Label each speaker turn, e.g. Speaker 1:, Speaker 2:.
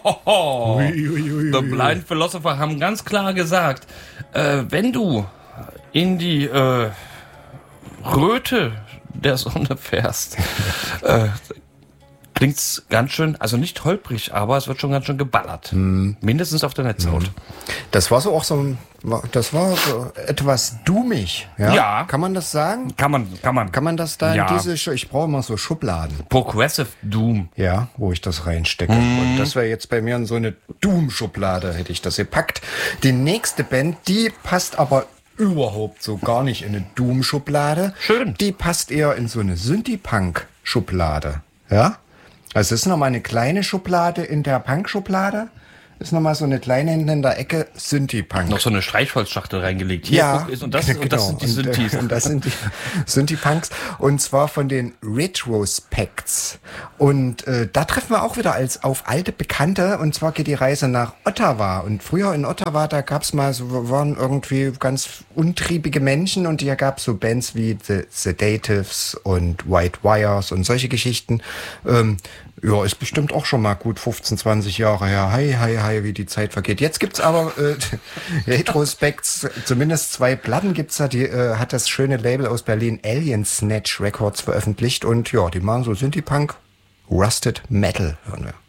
Speaker 1: The Blind Philosopher haben ganz klar gesagt, wenn du in die Röte der Sonne fährst, klingt's ganz schön, also nicht holprig, aber es wird schon ganz schön geballert. Mindestens auf der Netzhaut.
Speaker 2: Das war so auch so, das war so etwas doomig. Ja?
Speaker 1: Ja.
Speaker 2: Kann man das sagen?
Speaker 1: Kann man.
Speaker 2: Kann man das da
Speaker 1: Ja.
Speaker 2: in diese, ich brauche immer so Schubladen.
Speaker 1: Progressive Doom.
Speaker 2: Ja, wo ich das reinstecke. Und das wäre jetzt bei mir in so eine Doom-Schublade, hätte ich das gepackt. Die nächste Band, die passt aber überhaupt so gar nicht in eine Doom-Schublade.
Speaker 1: Schön.
Speaker 2: Die passt eher in so eine Synthie-Punk-Schublade. Ja? Also es ist nochmal eine kleine Schublade in der Punk-Schublade. Ist nochmal so eine kleine hinten in der Ecke Synthie-Punk.
Speaker 1: Noch so eine Streichholzschachtel reingelegt. Hier,
Speaker 2: Ja,
Speaker 1: guck, und das sind die Synthes.
Speaker 2: Und das sind die Synthie-Punks. Und zwar von den Retrospects. Und da treffen wir auch wieder auf alte Bekannte. Und zwar geht die Reise nach Ottawa. Und früher in Ottawa, da gab's mal so, waren irgendwie ganz untriebige Menschen. Und hier gab's so Bands wie The Sedatives und White Wires und solche Geschichten. Ja, ist bestimmt auch schon mal gut 15, 20 Jahre her. Hi, wie die Zeit vergeht. Jetzt gibt's aber Retrospects, zumindest 2 Platten gibt's da, die hat das schöne Label aus Berlin Alien Snatch Records veröffentlicht und ja, die machen so Synthie-Punk, Rusted Metal, hören wir.